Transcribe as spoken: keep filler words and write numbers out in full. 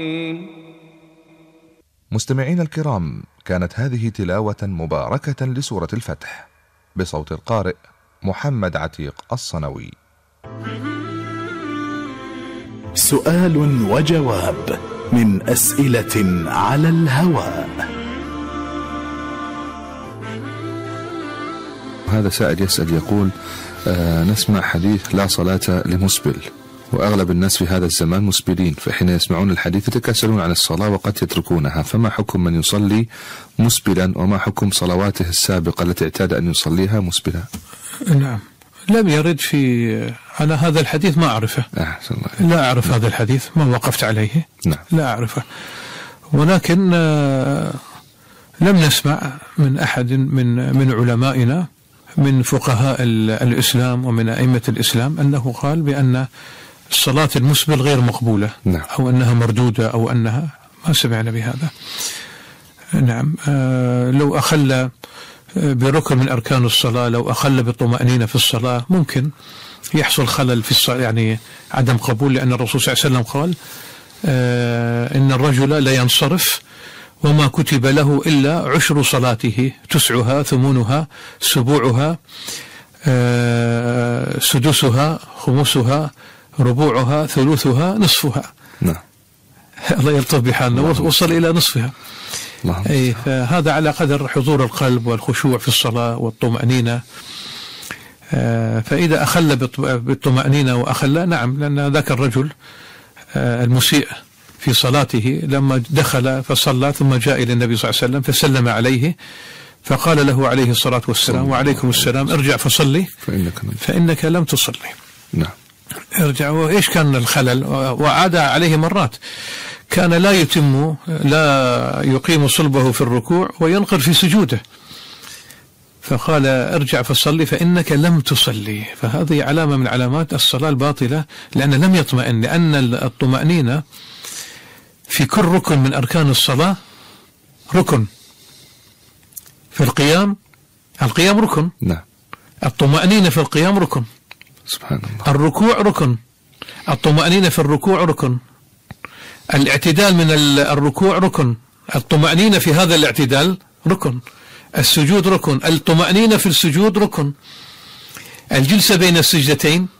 مستمعين الكرام، كانت هذه تلاوة مباركة لسورة الفتح بصوت القارئ محمد عتيق الصنوي. سؤال وجواب من أسئلة على الهواء. هذا سائل يسأل يقول: آه نسمع حديث لا صلاة لمسبل، وأغلب الناس في هذا الزمان مسبلين، فحين يسمعون الحديث يتكاسلون عن الصلاة وقد يتركونها، فما حكم من يصلي مسبلا، وما حكم صلواته السابقة التي اعتاد أن يصليها مسبلا؟ نعم، لم يرد في على هذا الحديث، ما أعرفه. أحسن الله. لا أعرف هذا الحديث، ما وقفت عليه. نعم. لا أعرفه، ولكن لم نسمع من أحد من من علمائنا من فقهاء الإسلام ومن أئمة الإسلام أنه قال بأن الصلاة المسبل غير مقبولة. نعم. أو أنها مردودة أو أنها، ما سمعنا بهذا. نعم. آه لو أخل بركن من أركان الصلاة، لو أخل بالطمأنينة في الصلاة، ممكن يحصل خلل في الصلاة، يعني عدم قبول، لأن الرسول صلى الله عليه وسلم قال آه إن الرجل لا ينصرف وما كتب له إلا عشر صلاته، تسعها ثمونها سبوعها آه سدسها خمسها ربوعها ثلثها نصفها. نعم. الله يلطف بحالنا، وصل إلى نصفها. أي، فهذا على قدر حضور القلب والخشوع في الصلاة والطمأنينة. آه فإذا أخل بالطمأنينة وأخل، نعم، لأن ذاك الرجل آه المسيء في صلاته لما دخل فصلى ثم جاء إلى النبي صلى الله عليه وسلم فسلم عليه، فقال له عليه الصلاة والسلام: وعليكم السلام، ارجع فصلي فإنك, فإنك لم تصلي. نعم. ارجع. وإيش كان الخلل؟ وعاد عليه مرات، كان لا يتم لا يقيم صلبه في الركوع وينقر في سجوده، فقال: ارجع فصلي فإنك لم تصلي. فهذه علامة من علامات الصلاة الباطلة، لأن لم يطمئن، لأن الطمأنينة في كل ركن من أركان الصلاة ركن. في القيام، القيام ركن. نعم. الطمأنينة في القيام ركن. سبحان الله. الركوع ركن. الطمأنينة في الركوع ركن. الاعتدال من الركوع ركن. الطمأنينة في هذا الاعتدال ركن. السجود ركن. الطمأنينة في السجود ركن. الجلسة بين السجدتين